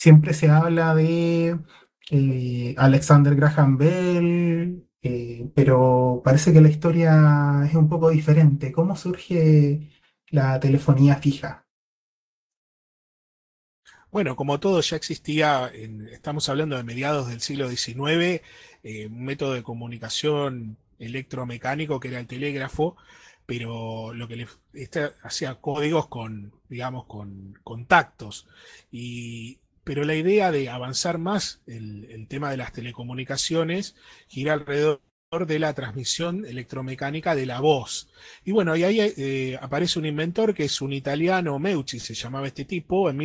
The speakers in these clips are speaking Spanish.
siempre se habla de Alexander Graham Bell, pero parece que la historia es un poco diferente. ¿Cómo surge la telefonía fija? Bueno, como todo ya existía, estamos hablando de mediados del siglo XIX, un método de comunicación electromecánico que era el telégrafo, pero lo que este hacía códigos con, digamos, con contactos. Pero la idea de avanzar más el tema de las telecomunicaciones gira alrededor de la transmisión electromecánica de la voz. Y bueno, y ahí aparece un inventor que es un italiano, Meucci se llamaba este tipo, en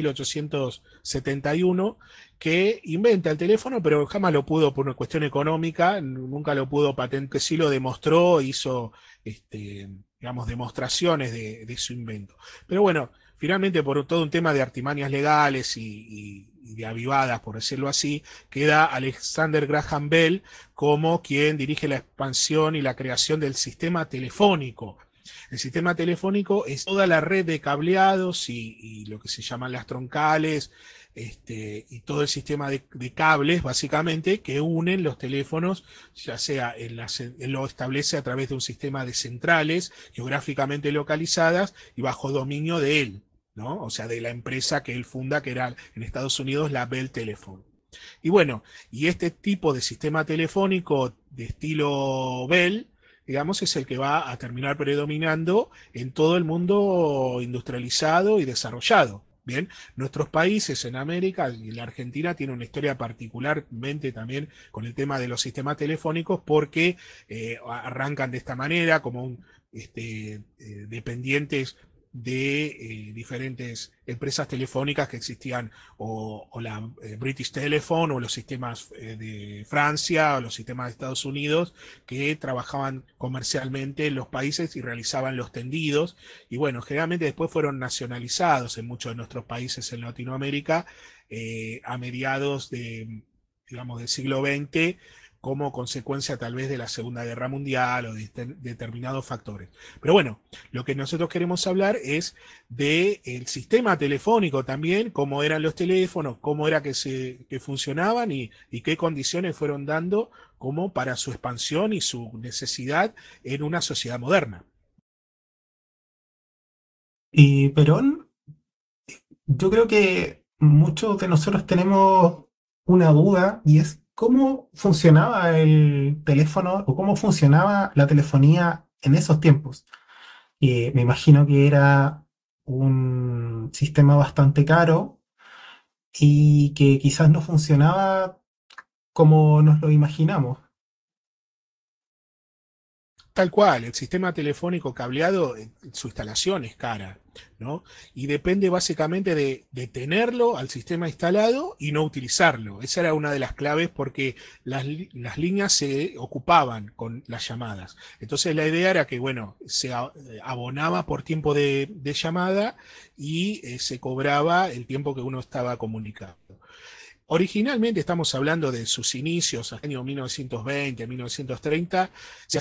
1871, que inventa el teléfono, pero jamás lo pudo por una cuestión económica, nunca lo pudo patentar, que sí lo demostró, hizo, digamos, demostraciones de su invento. Pero bueno, finalmente por todo un tema de artimañas legales y de avivadas, por decirlo así, queda Alexander Graham Bell como quien dirige la expansión y la creación del sistema telefónico. El sistema telefónico es toda la red de cableados y lo que se llaman las troncales, y todo el sistema de cables, básicamente, que unen los teléfonos, ya sea lo establece a través de un sistema de centrales geográficamente localizadas y bajo dominio de él, ¿no? O sea, de la empresa que él funda, que era en Estados Unidos la Bell Telephone. Y bueno, y este tipo de sistema telefónico de estilo Bell, digamos, es el que va a terminar predominando en todo el mundo industrializado y desarrollado. Bien, nuestros países en América y la Argentina tienen una historia particularmente también con el tema de los sistemas telefónicos porque arrancan de esta manera como dependientes de diferentes empresas telefónicas que existían o la British Telephone o los sistemas de Francia o los sistemas de Estados Unidos que trabajaban comercialmente en los países y realizaban los tendidos y bueno, generalmente después fueron nacionalizados en muchos de nuestros países en Latinoamérica a mediados de, digamos, del siglo XX como consecuencia tal vez de la Segunda Guerra Mundial o de determinados factores. Pero bueno, lo que nosotros queremos hablar es del sistema telefónico también, cómo eran los teléfonos, cómo era que funcionaban y qué condiciones fueron dando como para su expansión y su necesidad en una sociedad moderna. Y Perón, yo creo que muchos de nosotros tenemos una duda y es cómo funcionaba el teléfono o cómo funcionaba la telefonía en esos tiempos. Me imagino que era un sistema bastante caro y que quizás no funcionaba como nos lo imaginamos. Tal cual, el sistema telefónico cableado, su instalación es cara, ¿no? Y depende básicamente de tenerlo al sistema instalado y no utilizarlo. Esa era una de las claves porque las líneas se ocupaban con las llamadas. Entonces la idea era que, bueno, abonaba por tiempo de llamada y se cobraba el tiempo que uno estaba comunicado. Originalmente estamos hablando de sus inicios, año 1920, 1930, se